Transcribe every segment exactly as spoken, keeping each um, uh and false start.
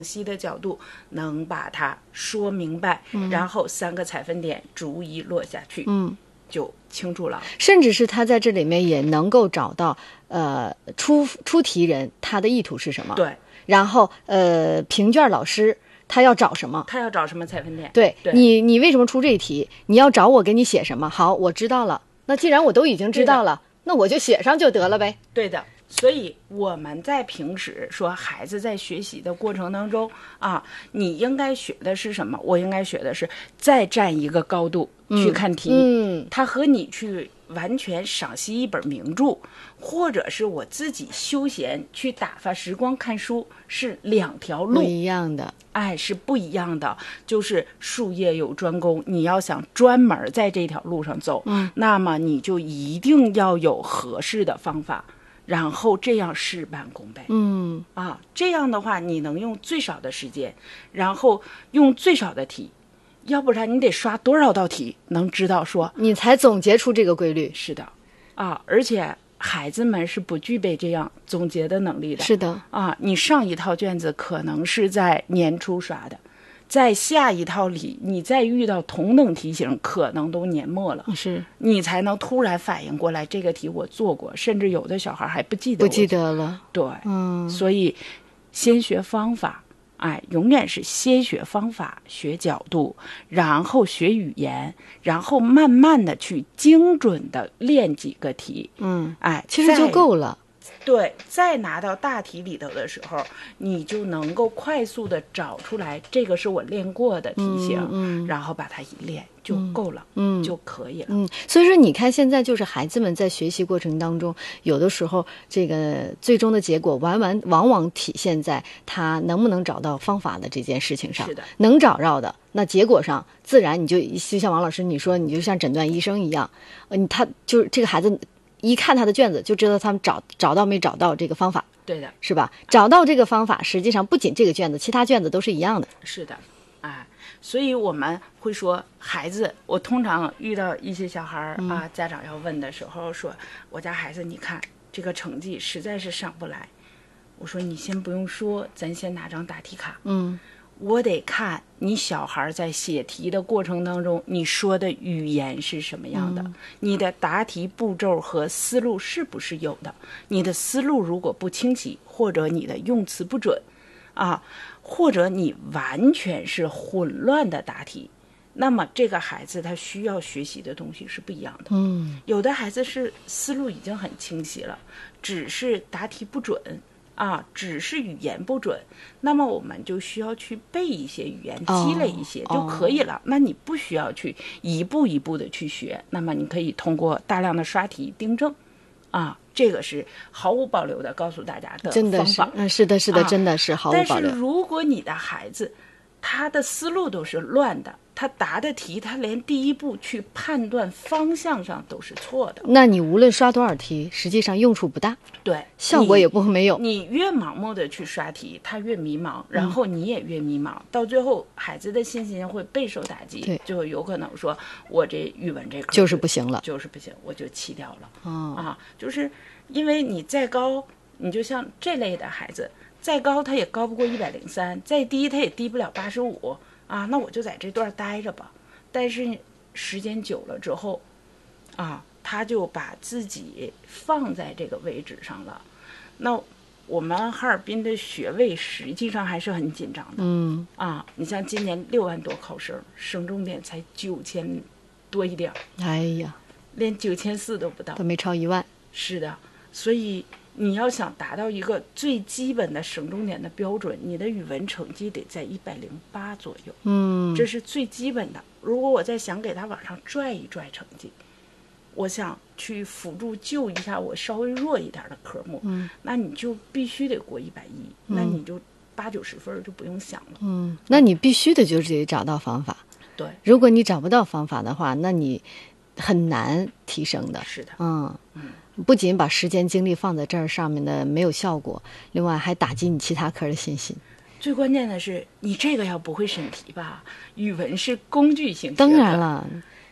析的角度能把它说明白，嗯、然后三个采分点逐一落下去，嗯，就清楚了。 甚至是他在这里面也能够找到呃出出题人他的意图是什么， 对， 然后呃评卷老师他要找什么， 他要找什么采分点， 对， 对你你为什么出这一题，你要找我给你写什么，好，我知道了，那既然我都已经知道了，那我就写上就得了呗。 对的。所以我们在平时说孩子在学习的过程当中啊，你应该学的是什么？我应该学的是再站一个高度去看题， 嗯， 它和你去完全赏析一本名著，或者是我自己休闲去打发时光看书，是两条路， 不一样的。 哎，是不一样的。就是术业有专攻，你要想专门在这条路上走，嗯，那么你就一定要有合适的方法。然后这样事半功倍， 嗯啊，这样的话你能用最少的时间，然后用最少的题，要不然你得刷多少道题，能知道说你才总结出这个规律。 是的，啊，而且孩子们是不具备这样总结的能力的。 是的， 啊，你上一套卷子可能是在年初刷的，在下一套里，你再遇到同等题型，可能都年末了， 是你才能突然反应过来，这个题我做过，甚至有的小孩还不记得， 不记得了。 对，嗯，所以先学方法，哎，永远是先学方法，学角度，然后学语言，然后慢慢的去精准的练几个题， 嗯， 哎， 其实就够了。 对，再拿到大题里头的时候，你就能够快速的找出来，这个是我练过的题型， 嗯嗯、 然后把它一练就够了， 嗯， 就可以了。 嗯，所以说你看，现在就是孩子们在学习过程当中，有的时候这个最终的结果，完完往往体现在他能不能找到方法的这件事情上。 是的， 能找着的，那结果上自然你就就像王老师你说，你就像诊断医生一样，嗯，他就是这个孩子。一看他的卷子就知道他们找找到没找到这个方法， 对的， 是吧？找到这个方法，实际上不仅这个卷子，其他卷子都是一样的。 是的，哎，所以我们会说，孩子，我通常遇到一些小孩啊，嗯、家长要问的时候说，我家孩子，你看这个成绩实在是上不来。我说你先不用说，咱先拿张答题卡， 嗯。 我得看你小孩在写题的过程当中，你说的语言是什么样的，嗯、你的答题步骤和思路是不是有的？你的思路如果不清晰，或者你的用词不准，啊，或者你完全是混乱的答题，那么这个孩子他需要学习的东西是不一样的。 嗯， 有的孩子是思路已经很清晰了，只是答题不准。啊，只是语言不准，那么我们就需要去背一些语言，积累一些、oh, 就可以了。Oh. 那你不需要去一步一步的去学，那么你可以通过大量的刷题订正，啊，这个是毫无保留的告诉大家的方法。 真的是，嗯，是的，是的，啊、真的是毫无保留。 但是如果你的孩子他的思路都是乱的，他答的题他连第一步去判断方向上都是错的， 那你无论刷多少题，实际上用处不大， 对， 效果也不没有。 你越盲目的去刷题，他越迷茫，然后你也越迷茫，嗯、到最后孩子的信心会备受打击，就有可能说我这语文这科就是不行了， 就是不行，我就弃掉了。 哦、 啊，就是因为你再高，你就像这类的孩子。再高他也高不过一百零三，再低他也低不了八十五啊，那我就在这段待着吧。但是时间久了之后，啊，他就把自己放在这个位置上了。那我们哈尔滨的学位实际上还是很紧张的， 嗯啊，你像今年六万多考生，省重点才九千多一点， 哎呀， 连九千四都不到， 都没超一万。 是的，所以。你要想达到一个最基本的省重点的标准，你的语文成绩得在一百零八左右， 嗯， 这是最基本的。如果我再想给他往上拽一拽成绩，我想去辅助救一下我稍微弱一点的科目， 嗯， 那你就必须得过一百一，那你就八九十分就不用想了， 嗯，那你必须的就是得找到方法， 对， 如果你找不到方法的话，那你很难提升的， 是的， 嗯嗯。 不仅把时间精力放在这儿上面的没有效果，另外还打击你其他科的信心。 最关键的是，你这个要不会审题吧？语文是工具性学科， 当然了，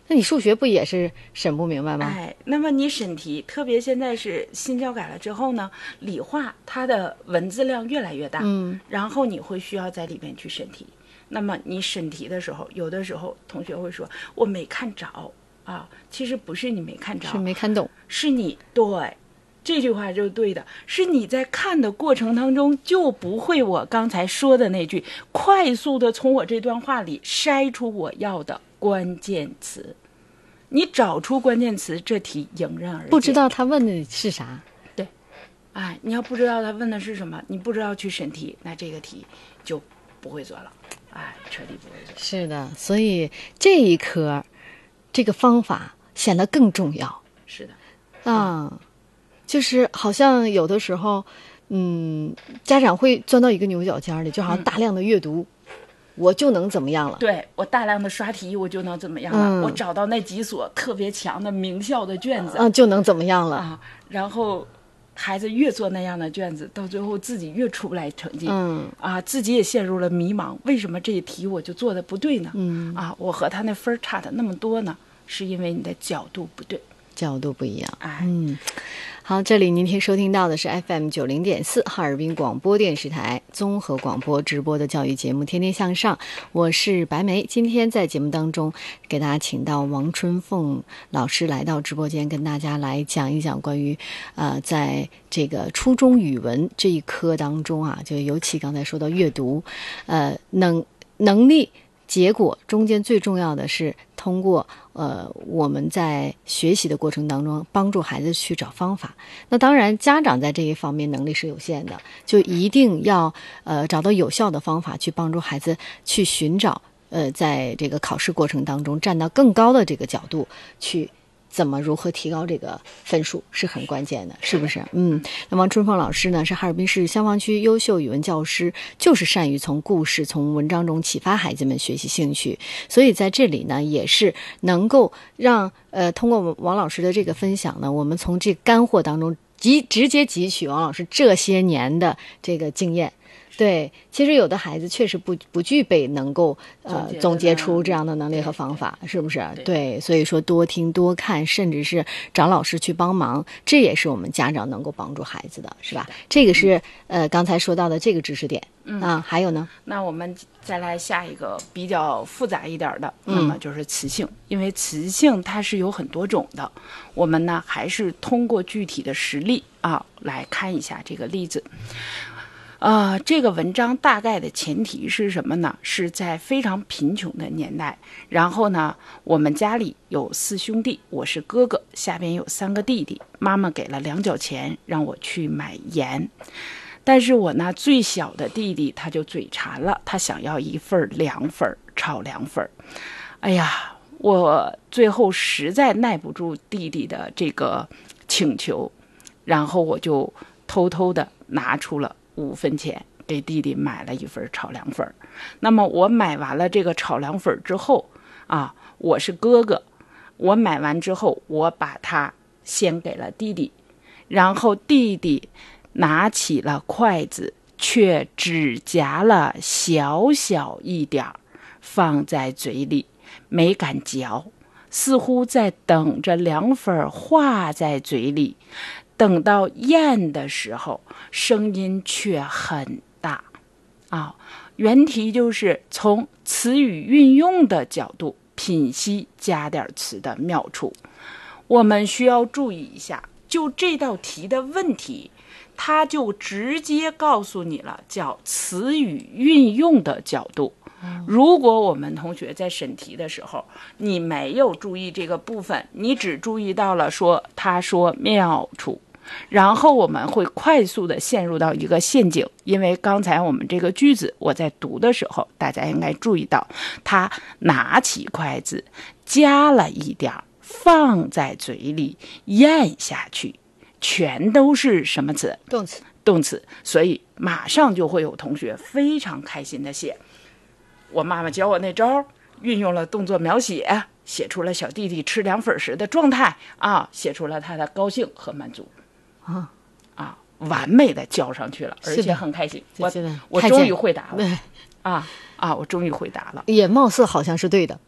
那你数学不也是审不明白吗？ 哎，那么你审题，特别现在是新教改了之后呢，理化它的文字量越来越大， 嗯， 然后你会需要在里面去审题。那么你审题的时候，有的时候同学会说我没看着啊，其实不是你没看着， 是没看懂， 是你对。这句话就是对的，是你在看的过程当中就不会我刚才说的那句，快速的从我这段话里筛出我要的关键词。你找出关键词，这题迎刃而解。 不知道他问的是啥， 对，哎，你要不知道他问的是什么，你不知道去审题，那这个题就不会做了，哎，彻底不会做。 是的，所以这一科这个方法显得更重要。 是的， 啊。嗯就是好像有的时候，嗯，家长会钻到一个牛角尖里，就好像大量的阅读，嗯、我就能怎么样了？ 对，我大量的刷题，我就能怎么样了？嗯、我找到那几所特别强的名校的卷子， 啊，就能怎么样了？ 啊，然后孩子越做那样的卷子，到最后自己越出不来成绩， 嗯， 啊，自己也陷入了迷茫，为什么这一题我就做的不对呢？ 嗯， 啊，我和他那分差的那么多呢？是因为你的角度不对， 角度不一样。 哎， 嗯。好，这里您听收听到的是 F M 九零点四哈尔滨广播电视台综合广播直播的教育节目《天天向上》，我是白梅。今天在节目当中给大家请到王春凤老师来到直播间，跟大家来讲一讲关于呃在这个初中语文这一科当中啊，就尤其刚才说到阅读，呃能能力。结果中间最重要的是通过呃我们在学习的过程当中帮助孩子去找方法。那当然家长在这一方面能力是有限的，就一定要呃找到有效的方法去帮助孩子去寻找呃在这个考试过程当中站到更高的这个角度去怎么如何提高这个分数是很关键的，是不是？嗯，那王春凤老师呢是哈尔滨市香坊区优秀语文教师，就是善于从故事、从文章中启发孩子们学习兴趣，所以在这里呢也是能够让呃通过王老师的这个分享呢，我们从这干货当中集直接汲取王老师这些年的这个经验。对，其实有的孩子确实不不具备能够呃总结出这样的能力和方法，是不是？ 对， 对，所以说多听多看，甚至是找老师去帮忙，这也是我们家长能够帮助孩子的，是吧？是这个是呃刚才说到的这个知识点。嗯啊，还有呢？ 那我们再来下一个比较复杂一点的， 嗯、 那么就是词性，因为词性它是有很多种的，我们呢还是通过具体的实例啊来看一下这个例子。啊、呃，这个文章大概的前提是什么呢？是在非常贫穷的年代，然后呢，我们家里有四兄弟，我是哥哥，下边有三个弟弟，妈妈给了两角钱让我去买盐，但是我那最小的弟弟他就嘴馋了，他想要一份凉粉炒凉粉。哎呀，我最后实在耐不住弟弟的这个请求，然后我就偷偷的拿出了五分钱给弟弟买了一份炒凉粉。那么我买完了这个炒凉粉之后啊，我是哥哥，我买完之后我把它先给了弟弟，然后弟弟拿起了筷子，却只夹了小小一点儿放在嘴里，没敢嚼，似乎在等着凉粉化在嘴里。等到咽的时候，声音却很大啊。原题就是从词语运用的角度品析加点词的妙处。我们需要注意一下，就这道题的问题，它就直接告诉你了，叫词语运用的角度。如果我们同学在审题的时候，你没有注意这个部分，你只注意到了说他说妙处，然后我们会快速的陷入到一个陷阱。因为刚才我们这个句子我在读的时候，大家应该注意到他拿起筷子夹了一点放在嘴里咽下去，全都是什么词？ 动词。 动词。所以马上就会有同学非常开心的写，我妈妈教我那招，运用了动作描写，写出了小弟弟吃凉粉时的状态啊，写出了他的高兴和满足啊啊，完美的交上去了，而且很开心。我我终于回答了啊啊！我终于回答了， 也貌似好像是对的。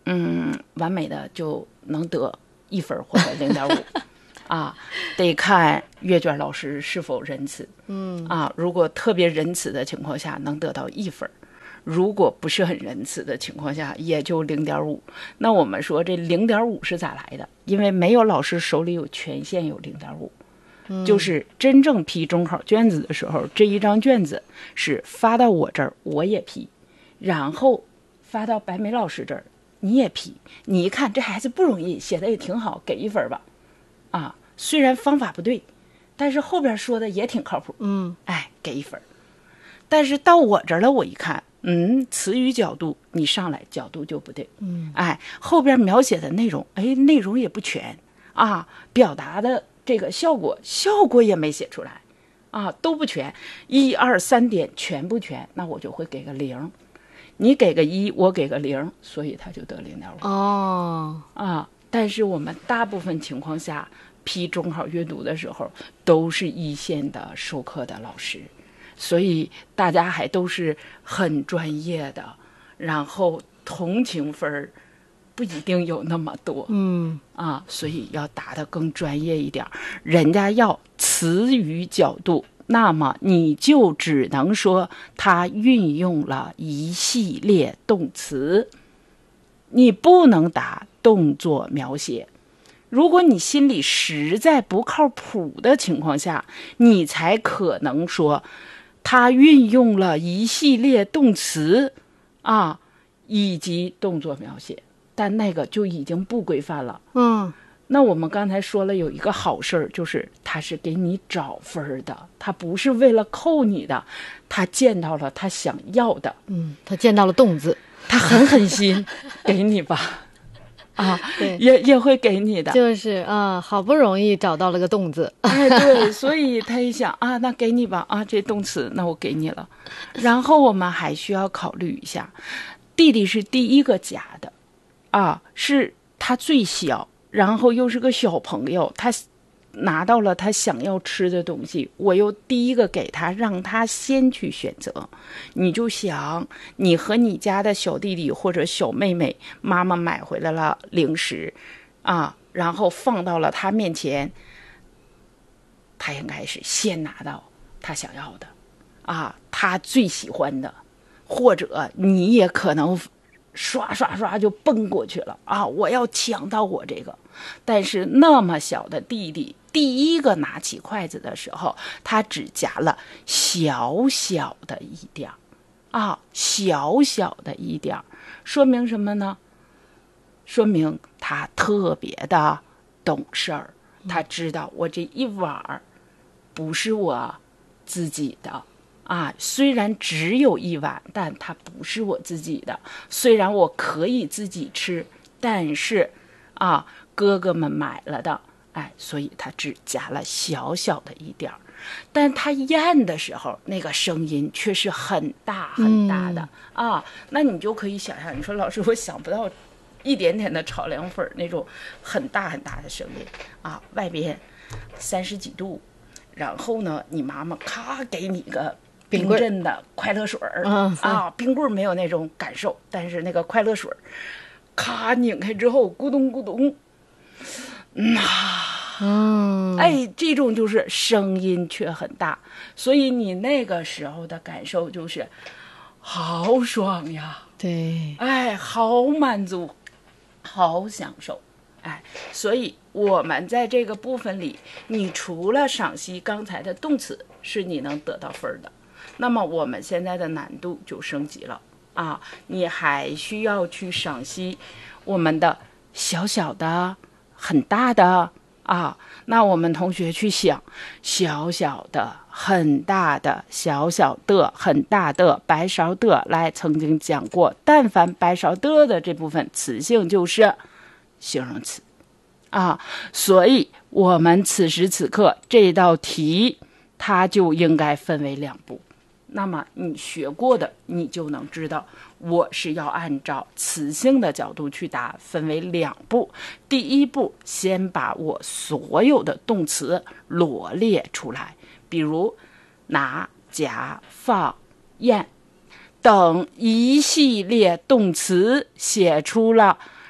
嗯，完美的就能得一分或者零点五。啊，得看阅卷老师是否仁慈。嗯啊，如果特别仁慈的情况下，能得到一分；如果不是很仁慈的情况下，也就零点五。那我们说这零点五是咋来的？因为没有老师手里有权限有零点五，就是真正批中考卷子的时候，这一张卷子是发到我这儿，我也批，然后发到白梅老师这儿，你也批。你一看这孩子不容易，写的也挺好，给一分吧。啊，虽然方法不对，但是后边说的也挺靠谱。 嗯， 哎，给一分。但是到我这儿了，我一看，嗯，词语角度你上来角度就不对。嗯，哎，后边描写的内容，哎，内容也不全啊，表达的这个效果效果也没写出来啊，都不全，一二三点全不全，那我就会给个零。你给个一，我给个零，所以他就得零点五。 哦， 啊。但是我们大部分情况下批中考阅读的时候，都是一线的授课的老师，所以大家还都是很专业的，然后同情分不一定有那么多。 嗯啊，所以要答得更专业一点。人家要词语角度，那么你就只能说他运用了一系列动词，你不能答动作描写。如果你心里实在不靠谱的情况下，你才可能说他运用了一系列动词啊，以及动作描写，但那个就已经不规范了。 嗯， 那我们刚才说了有一个好事儿，就是他是给你找分的，他不是为了扣你的，他见到了他想要的。 嗯，他见到了动字， 他很狠心给你吧。啊， 对， 也也会给你的， 就是啊，好不容易找到了个动字， 哎，对，所以他一想啊，那给你吧，啊，这动词，那我给你了。然后我们还需要考虑一下，弟弟是第一个夹的，啊，是他最小，然后又是个小朋友，他拿到了他想要吃的东西，我又第一个给他，让他先去选择。你就想，你和你家的小弟弟或者小妹妹，妈妈买回来了零食啊，然后放到了他面前，他应该是先拿到他想要的啊，他最喜欢的，或者你也可能刷刷刷就奔过去了啊，我要抢到我这个。但是那么小的弟弟第一个拿起筷子的时候，他只夹了小小的一点啊，小小的一点，说明什么呢？说明他特别的懂事儿，他知道我这一碗不是我自己的啊，虽然只有一碗，但它不是我自己的。虽然我可以自己吃，但是啊，哥哥们买了的，哎，所以他只夹了小小的一点儿。但他咽的时候，那个声音却是很大很大的、嗯、啊！那你就可以想象，你说老师，我想不到一点点的炒凉粉那种很大很大的声音啊，外边三十几度，然后呢，你妈妈咔给你个冰镇的快乐水儿、嗯、啊，冰棍没有那种感受，但是那个快乐水咔拧开之后，咕咚咕咚，嗯啊。嗯，哎，这种就是声音却很大，所以你那个时候的感受就是好爽呀， 对， 哎，好满足，好享受，哎，所以我们在这个部分里，你除了赏析刚才的动词是你能得到分的，那么我们现在的难度就升级了啊，你还需要去赏析我们的小小的、很大的。啊，那我们同学去想，小小的、很大的、小小的、很大的、白勺的，来，曾经讲过，但凡白勺的的这部分词性就是形容词啊，所以我们此时此刻这道题，它就应该分为两步。那么你学过的，你就能知道我是要按照词性的角度去答，分为两步。第一步，先把我所有的动词罗列出来，比如拿、夹、放、咽等一系列动词写出了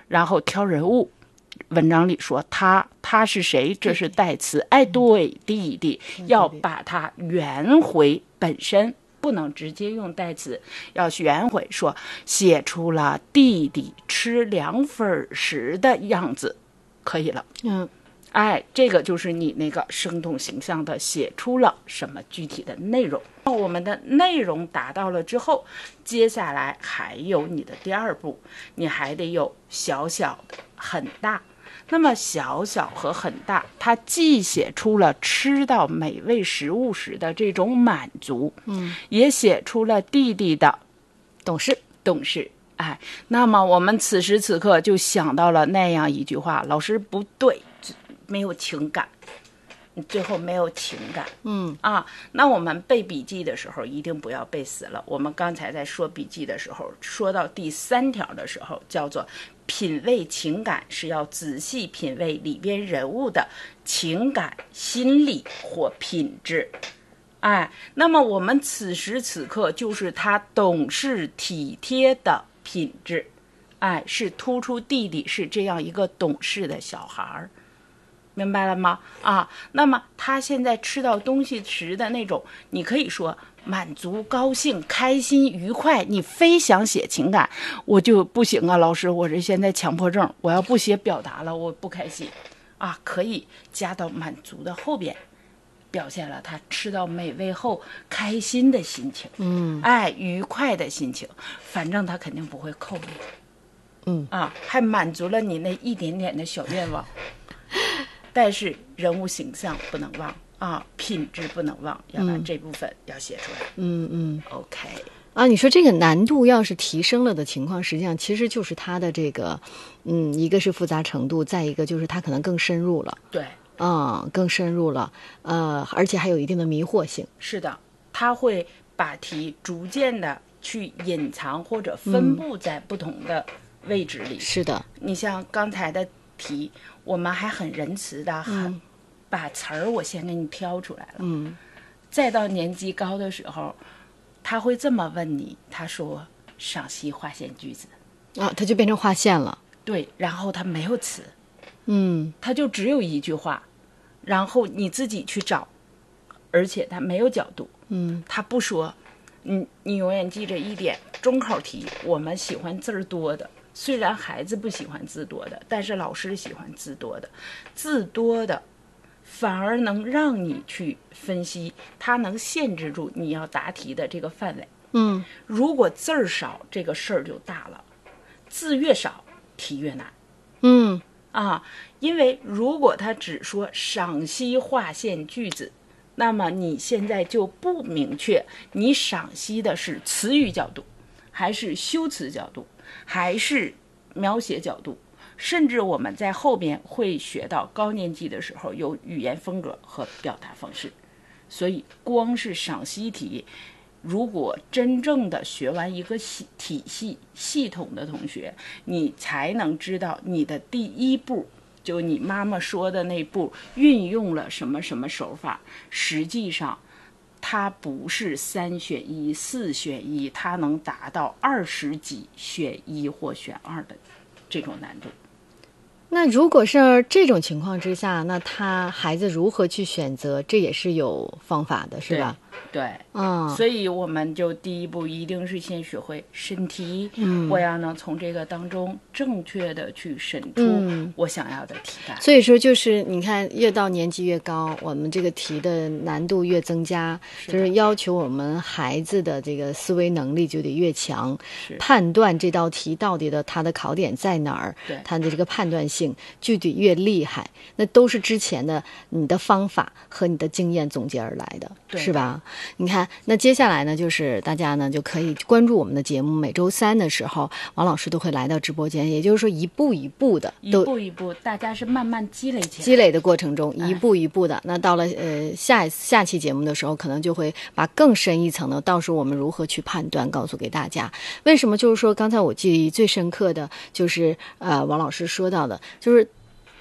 然后挑人物。文章里说他他是谁？这是代词。哎，对，弟弟要把它圆回本身，不能直接用代词，要圆回，说写出了弟弟吃凉粉时的样子，可以了。 嗯， 哎，这个就是你那个生动形象的写出了什么具体的内容。我们的内容达到了之后，接下来还有你的第二步，你还得有小小的、很大。那么小小和很大，它既写出了吃到美味食物时的这种满足， 嗯， 也写出了弟弟的懂事懂事。哎，那么我们此时此刻就想到了那样一句话：老师不对，没有情感，最后没有情感。 嗯啊，那我们背笔记的时候一定不要背死了。我们刚才在说笔记的时候，说到第三条的时候，叫做品味情感，是要仔细品味里边人物的情感、心理或品质。哎，那么我们此时此刻就是他懂事体贴的品质。哎，是突出弟弟是这样一个懂事的小孩儿。明白了吗？啊，那么他现在吃到东西时的那种，你可以说满足、高兴、开心、愉快，你非想写情感，我就不行啊，老师，我这现在强迫症，我要不写表达了，我不开心啊，可以加到满足的后边，表现了他吃到美味后开心的心情， 嗯， 哎，愉快的心情，反正他肯定不会扣你， 嗯啊，还满足了你那一点点的小愿望。但是人物形象不能忘啊，品质不能忘，要把这部分要写出来。 嗯嗯 OK 啊，你说这个难度要是提升了的情况，实际上其实就是它的这个，嗯，一个是复杂程度，再一个就是它可能更深入了。 对， 啊、嗯，更深入了，呃，而且还有一定的迷惑性。 是的，它会把题逐渐的去隐藏或者分布在不同的位置里。 嗯、是的， 你像刚才的题，我们还很仁慈的，很、 嗯、 把词儿我先给你挑出来了。 嗯， 再到年级高的时候，他会这么问你，他说赏析划线句子啊，它就变成划线了。 对，然后他没有词， 嗯， 他就只有一句话，然后你自己去找，而且他没有角度。 嗯， 他不说，你你永远记着一点，中考题我们喜欢字儿多的。虽然孩子不喜欢字多的，但是老师喜欢字多的，字多的反而能让你去分析，它能限制住你要答题的这个范围。 嗯， 如果字儿少，这个事儿就大了，字越少，题越难。 嗯啊，因为如果他只说赏析划线句子，那么你现在就不明确你赏析的是词语角度，还是修辞角度，还是描写角度，甚至我们在后边会学到高年级的时候有语言风格和表达方式。所以光是赏析题，如果真正的学完一个系体系系统的同学，你才能知道你的第一步，就你妈妈说的那步运用了什么什么手法，实际上它不是三选一四选一，它能达到二十几选一或选二的这种难度。 那如果是这种情况之下，那他孩子如何去选择，这也是有方法的，是吧？ 对， 嗯， 所以我们就第一步一定是先学会审题， 嗯， 我要能从这个当中正确的去审出我想要的题干。 所以说，就是你看，越到年级越高，我们这个题的难度越增加，是就是要求我们孩子的这个思维能力就得越强，判断这道题到底的它的考点在哪儿，它的这个判断性就得越厉害。那都是之前的你的方法和你的经验总结而来的，是吧？你看，那接下来呢，就是大家呢就可以关注我们的节目，每周三的时候，王老师都会来到直播间，也就是说一步一步的， 一步一步，大家是慢慢积累起来， 积累的过程中，一步一步的。哎、那到了呃下下期节目的时候，可能就会把更深一层的，到时候我们如何去判断，告诉给大家。为什么？就是说，刚才我记忆最深刻的就是呃王老师说到的，就是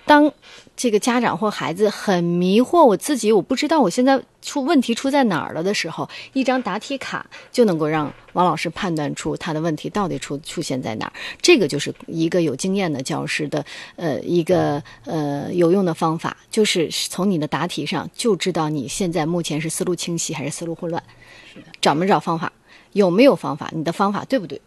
当这个家长或孩子很迷惑，我自己我不知道我现在出问题出在哪儿了的时候，一张答题卡就能够让王老师判断出他的问题到底出出现在哪儿。这个就是一个有经验的教师的呃一个呃有用的方法，就是从你的答题上就知道你现在目前是思路清晰还是思路混乱，找没找方法，有没有方法，你的方法对不对？